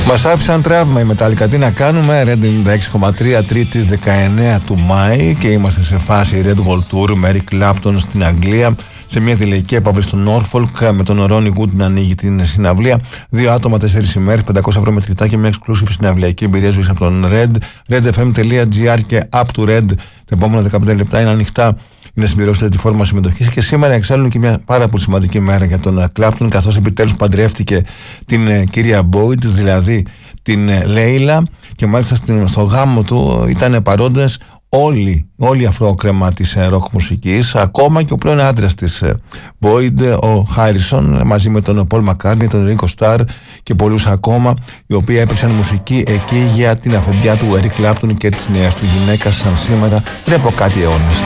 Μας άφησαν τραύμα η Metallica. Τι να κάνουμε, Red 96,3, Τρίτη 19 του Μάη και είμαστε σε φάση Red World Tour με Eric Clapton στην Αγγλία. Σε μια τηλεοπτική έπαυλη στο Norfolk με τον Ronnie Wood να ανοίγει την συναυλία. 2 άτομα, 4 ημέρες, 500€ μετρητά και μια exclusive συναυλιακή εμπειρία ζωής από τον Red. redfm.gr και Up to Red. Τα επόμενα 15 λεπτά είναι ανοιχτά για να συμπληρώσετε τη φόρμα συμμετοχής. Και σήμερα εξάλλου και μια πάρα πολύ σημαντική μέρα για τον Clapton, καθώς επιτέλους παντρεύτηκε την κυρία Boyd, δηλαδή την Λέιλα, και μάλιστα στο γάμο του ήταν παρόντες όλοι αφρόκρεμα της ροκ μουσικής, ακόμα και ο πλέον άντρας της Boyd, ο Χάρισον, μαζί με τον Paul McCartney, τον Ringo Starr και πολλούς ακόμα, οι οποίοι έπαιξαν μουσική εκεί για την αφεντιά του Eric Clapton και της νέας του γυναίκας σαν σήμερα πριν από κάτι αιώνες.